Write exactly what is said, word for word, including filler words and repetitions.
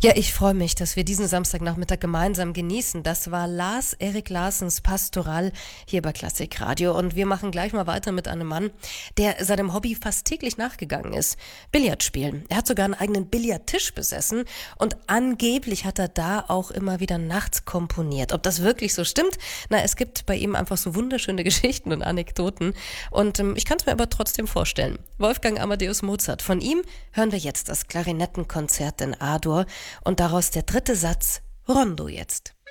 Ja, ich freue mich, dass wir diesen Samstagnachmittag gemeinsam genießen. Das war Lars Erik Larsens Pastoral hier bei Klassik Radio. Und wir machen gleich mal weiter mit einem Mann, der seinem Hobby fast täglich nachgegangen ist. Billard spielen. Er hat sogar einen eigenen Billardtisch besessen und angeblich hat er da auch immer wieder nachts komponiert. Ob das wirklich so stimmt? Na, es gibt bei ihm einfach so wunderschöne Geschichten und Anekdoten. Und ähm, ich kann es mir aber trotzdem vorstellen. Wolfgang Amadeus Mozart. Von ihm hören wir jetzt das Klarinettenkonzert in A-Dur. Und daraus der dritte Satz, Rondo jetzt.